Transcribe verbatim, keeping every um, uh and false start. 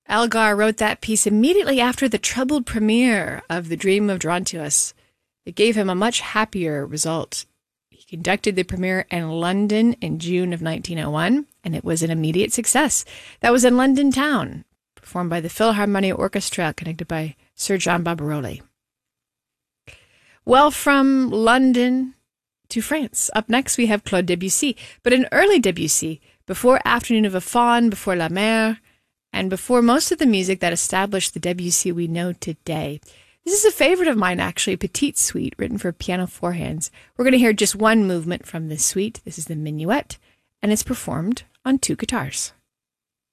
Elgar wrote that piece immediately after the troubled premiere of The Dream of Drontius. It gave him a much happier result. He conducted the premiere in London in June of nineteen oh one, and it was an immediate success. That was in London town, performed by the Philharmonia Orchestra, conducted by Sir John Barbaroli. Well, from London to France. Up next, we have Claude Debussy, but an early Debussy, before Afternoon of a Faun, before La Mer, and before most of the music that established the Debussy we know today. This is a favorite of mine, actually, a petite suite written for piano four hands. We're going to hear just one movement from this suite. This is the Minuet, and it's performed on two guitars.